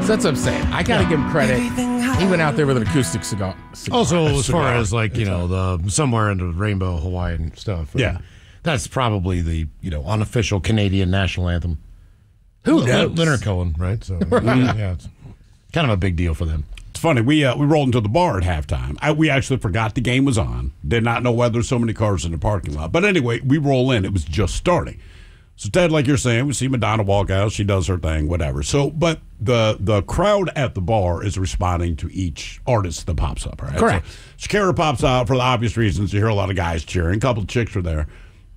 that's what I'm saying. I got to give him credit. He went out there with an acoustic cigar. Also, as far as like, the somewhere in the rainbow Hawaiian stuff. Yeah. That's probably the, unofficial Canadian national anthem. Who knows? Leonard Cohen, right? So, yeah, it's kind of a big deal for them. It's funny. We rolled into the bar at halftime. We actually forgot the game was on. Did not know why there's so many cars in the parking lot. But anyway, we roll in. It was just starting. So, Ted, like you're saying, we see Madonna walk out. She does her thing, whatever. So, but the crowd at the bar is responding to each artist that pops up, right? Correct. So, Shakira pops out for the obvious reasons. You hear a lot of guys cheering. A couple of chicks were there.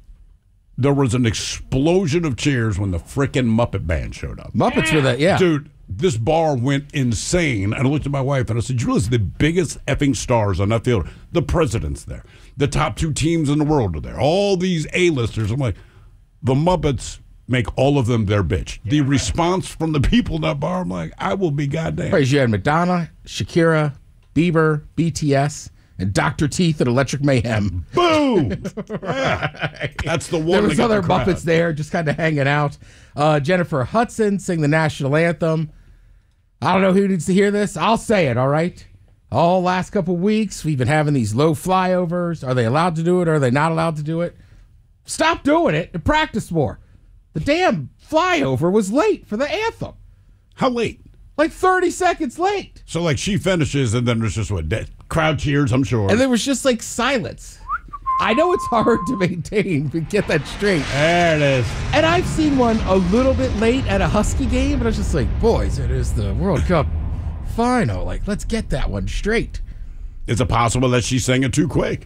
There was an explosion of cheers when the frickin' Muppet Band showed up. Muppets were that, yeah. Dude, this bar went insane. And I looked at my wife and I said, you realize the biggest effing stars on that field, the president's there. The top 2 teams in the world are there. All these A-listers. I'm like, the Muppets make all of them their bitch. Yeah, the response from the people in that bar, I'm like, I will be goddamn. Right, you had Madonna, Shakira, Bieber, BTS, and Dr. Teeth and Electric Mayhem. Boom! Yeah. That's the one. There was other Muppets there just kind of hanging out. Jennifer Hudson sang the national anthem. I don't know who needs to hear this. I'll say it, all right? All last couple weeks, we've been having these low flyovers. Are they allowed to do it or are they not allowed to do it? Stop doing it and practice more. The damn flyover was late for the anthem. How late? Like 30 seconds late. So, like, she finishes, and then there's just crowd cheers, I'm sure. And there was just, like, silence. I know it's hard to maintain, but get that straight. There it is. And I've seen one a little bit late at a Husky game, but I was just like, boys, it is the World Cup final. Like, let's get that one straight. Is it possible that she sang it too quick?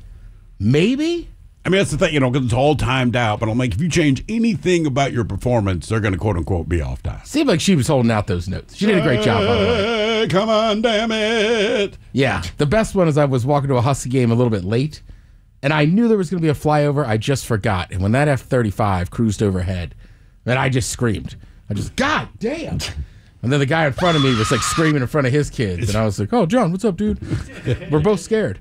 Maybe. I mean, that's the thing, because it's all timed out. But I'm like, if you change anything about your performance, they're going to, quote, unquote, be off time. Seemed like she was holding out those notes. She did a great job, by the way. Come on, damn it. Yeah. The best one is I was walking to a Husky game a little bit late, and I knew there was going to be a flyover. I just forgot. And when that F-35 cruised overhead, man, I just screamed. I just, God damn. And then the guy in front of me was, like, screaming in front of his kids. And I was like, oh, John, what's up, dude? We're both scared.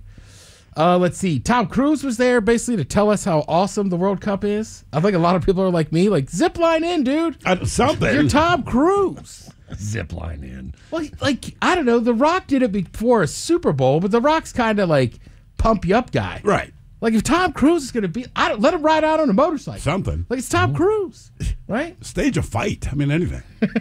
Let's see. Tom Cruise was there basically to tell us how awesome the World Cup is. I think a lot of people are like me, like, zip line in, dude. Something. You're Tom Cruise. Zip line in. Well, like, I don't know. The Rock did it before a Super Bowl, but The Rock's kind of like pump you up guy. Right. Like, if Tom Cruise is going to be, let him ride out on a motorcycle. Something. Like, it's Tom Cruise, right? Stage a fight. I mean, anything.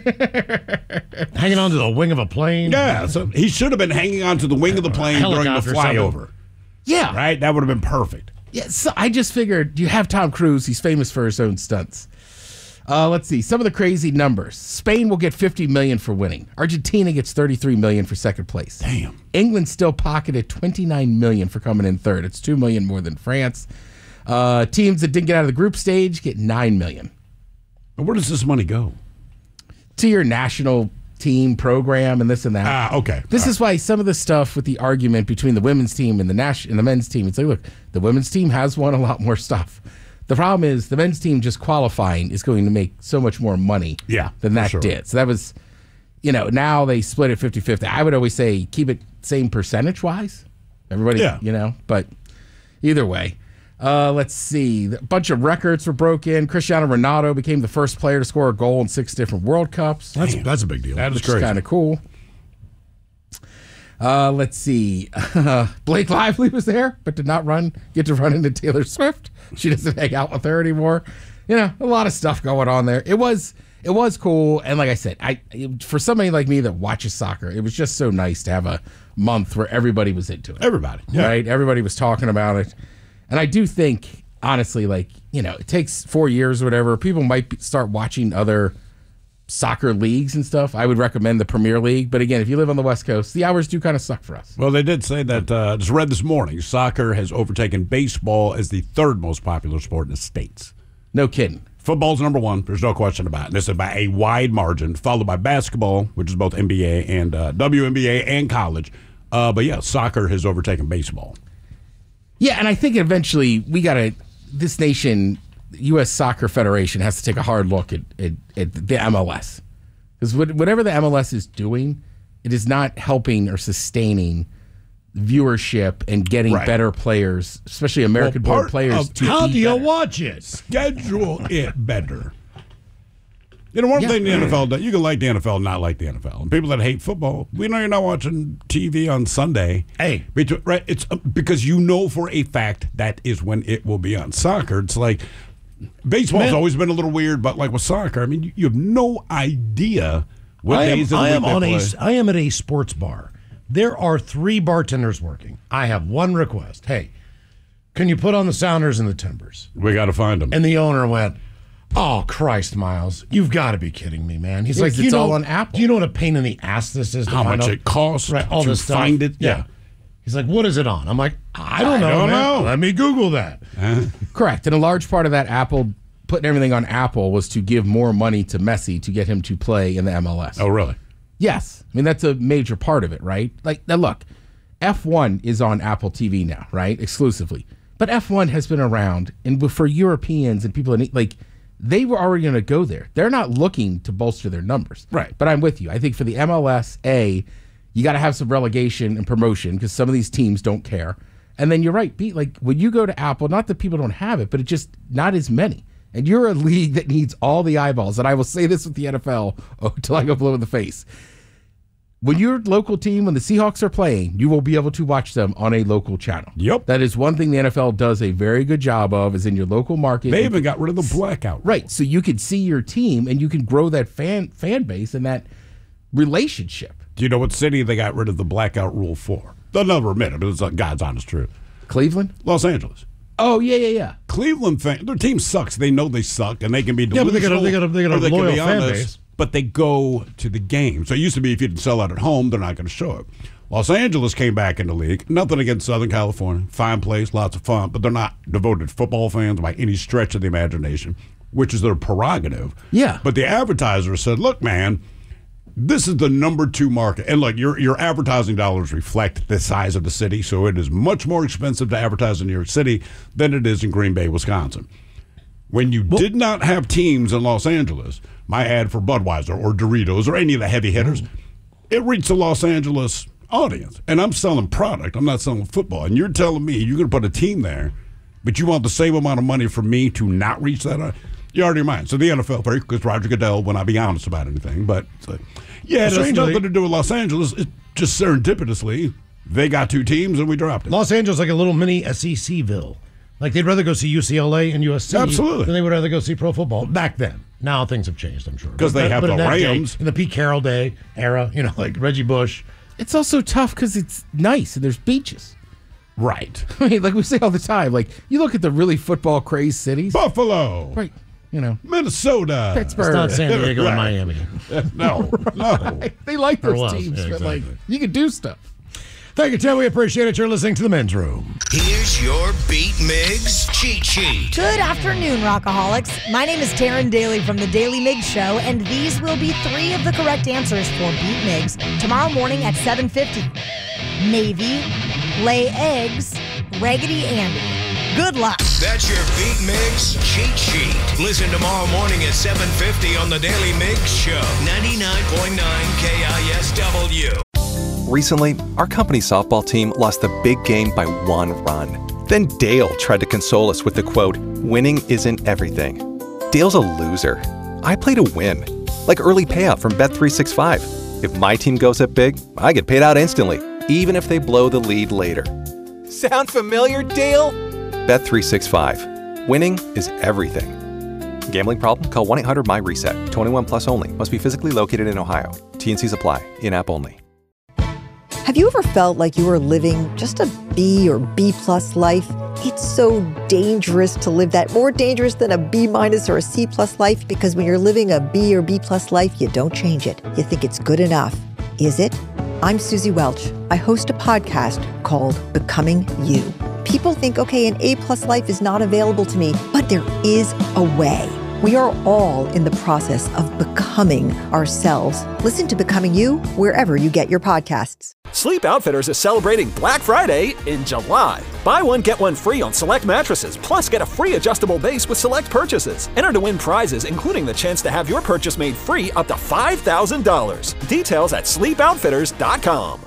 Hanging onto the wing of a plane. Yeah. So he should have been hanging onto the wing of the plane during the flyover. Yeah. Right? That would have been perfect. Yeah, so I just figured you have Tom Cruise. He's famous for his own stunts. Let's see. Some of the crazy numbers. Spain will get $50 million for winning. Argentina gets $33 million for second place. Damn. England still pocketed $29 million for coming in third. It's $2 million more than France. Teams that didn't get out of the group stage get $9 million. Where does this money go? To your national team program and this and that. Okay. This is why some of the stuff with the argument between the women's team and the men's team, it's like, look, the women's team has won a lot more stuff. The problem is the men's team just qualifying is going to make so much more money than that did. So that was, now they split it 50-50. I would always say keep it same percentage-wise. Everybody, but either way. Let's see. A bunch of records were broken. Cristiano Ronaldo became the first player to score a goal in 6 different World Cups. That's a big deal. That is crazy. Kind of cool. Let's see. Blake Lively was there, but did not get to run into Taylor Swift. She doesn't hang out with her anymore. A lot of stuff going on there. It was cool, and like I said, for somebody like me that watches soccer, it was just so nice to have a month where everybody was into it. Everybody, right? Everybody was talking about it. And I do think, honestly, it takes 4 years or whatever. People might start watching other soccer leagues and stuff. I would recommend the Premier League. But again, if you live on the West Coast, the hours do kind of suck for us. Well, they did say that, just read this morning, soccer has overtaken baseball as the 3rd most popular sport in the States. No kidding. Football's number 1. There's no question about it. And this is by a wide margin, followed by basketball, which is both NBA and WNBA and college. But yeah, soccer has overtaken baseball. Yeah, and I think eventually this nation, U.S. Soccer Federation, has to take a hard look at the MLS. Because whatever the MLS is doing, it is not helping or sustaining viewership and getting better players, especially American-born players. How do you watch it? Schedule it better. One thing the NFL does, you can like the NFL and not like the NFL. And people that hate football, we know you're not watching TV on Sunday. Hey. Right? It's because for a fact that is when it will be on. Soccer, it's like baseball's always been a little weird, but like with soccer, I mean, you have no idea what days of the week they play. I am at a sports bar. There are 3 bartenders working. I have one request. Hey, can you put on the Sounders and the Timbers? We got to find them. And the owner went, oh, Christ, Miles, you've got to be kidding me, man. He's like, it's all on Apple. Do you know what a pain in the ass this is? How much it costs all to this stuff? find it? Yeah. He's like, what is it on? I'm like, I don't know, man. Let me Google that. Correct. And a large part of that Apple putting everything on Apple was to give more money to Messi to get him to play in the MLS. Oh, really? Yes. I mean, that's a major part of it, right? Like, now look, F1 is on Apple TV now, right? Exclusively. But F1 has been around, and for Europeans and people, like, they were already going to go there. They're not looking to bolster their numbers. Right. But I'm with you. I think for the MLS, you got to have some relegation and promotion because some of these teams don't care. And then you're right, Pete, like when you go to Apple, not that people don't have it, but it's just not as many. And you're a league that needs all the eyeballs. And I will say this with the NFL until I go blue in the face. When your local team, when the Seahawks are playing, you will be able to watch them on a local channel. Yep. That is one thing the NFL does a very good job of, is in your local market. They even got rid of the blackout. Right. So you can see your team and you can grow that fan base and that relationship. Do you know what city they got rid of the blackout rule for? They'll never admit it, but it's God's honest truth. Cleveland? Los Angeles. Oh, yeah. Cleveland fans, their team sucks. They know they suck, and they can be delusional. Yeah, but they got a loyal fan base. But they go to the game. So it used to be if you didn't sell out at home, they're not going to show up. Los Angeles came back in the league. Nothing against Southern California. Fine place, lots of fun. But they're not devoted football fans by any stretch of the imagination, which is their prerogative. Yeah. But the advertiser said, look, man, this is the number 2 market. And look, your advertising dollars reflect the size of the city, so it is much more expensive to advertise in New York City than it is in Green Bay, Wisconsin. When you did not have teams in Los Angeles, my ad for Budweiser or Doritos or any of the heavy hitters, it reached the Los Angeles audience. And I'm selling product. I'm not selling football. And you're telling me you're going to put a team there, but you want the same amount of money for me to not reach that? You're out of your mind. So the NFL, because Roger Goodell will not be honest about anything. But it has nothing to do with Los Angeles. It's just serendipitously, they got 2 teams and we dropped it. Los Angeles like a little mini SECville. Like they'd rather go see UCLA and USC Absolutely. than they would rather go see pro football back then. Now things have changed, I'm sure. Because they have the Rams. In the Pete Carroll era, like Reggie Bush. It's also tough because it's nice and there's beaches. Right. I mean, like we say all the time, like you look at the really football crazed cities. Buffalo. Right. Minnesota. Pittsburgh. It's not San Diego Right. and Miami. No. They like those was, teams, yeah, but like exactly. you can do stuff. Thank you, Tim. We appreciate it. You're listening to The Men's Room. Here's your Beat Migs cheat sheet. Good afternoon, Rockaholics. My name is Taryn Daly from The Daily Migs Show, and these will be 3 of the correct answers for Beat Migs tomorrow morning at 7:50. Navy, lay eggs, Raggedy Andy. Good luck. That's your Beat Migs cheat sheet. Listen tomorrow morning at 7:50 on The Daily Migs Show. 99.9 KISW. Recently, our company softball team lost the big game by 1 run. Then Dale tried to console us with the quote, "Winning isn't everything." Dale's a loser. I play to win. Like early payout from Bet365. If my team goes up big, I get paid out instantly, even if they blow the lead later. Sound familiar, Dale? Bet365. Winning is everything. Gambling problem? Call 1-800-MY-RESET. 21 plus only. Must be physically located in Ohio. T&Cs apply. In-app only. Have you ever felt like you were living just a B or B+ life? It's so dangerous to live that, more dangerous than a B- or a C+ life, because when you're living a B or B+ life, you don't change it. You think it's good enough. Is it? I'm Susie Welch. I host a podcast called Becoming You. People think, okay, an A+ life is not available to me, but there is a way. We are all in the process of becoming ourselves. Listen to Becoming You wherever you get your podcasts. Sleep Outfitters is celebrating Black Friday in July. Buy one, get one free on select mattresses, plus get a free adjustable base with select purchases. Enter to win prizes, including the chance to have your purchase made free up to $5,000. Details at sleepoutfitters.com.